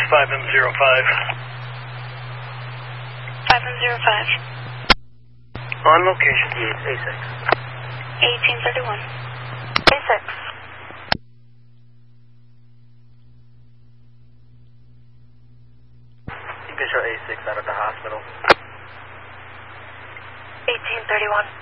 5M05. 5M05. On location. A6. 1831. A6. You can show A6 out of the hospital. 1831.